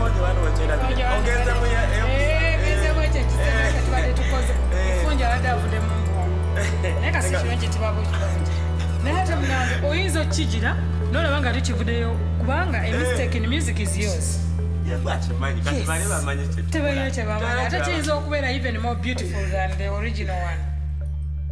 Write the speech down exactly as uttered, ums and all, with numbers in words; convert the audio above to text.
fonjo wano wachera ongeza mu ya eh ongeza mu ya kisema tubade tukoze fonjo adavude mu neka sishwe nje tibabo na hata mnange oyinzo kigira nona banga tukivudeyo kubanga a mistake in music is yours. Tebanye tebamanya ate kiyinza okubeera even more beautiful than the original one.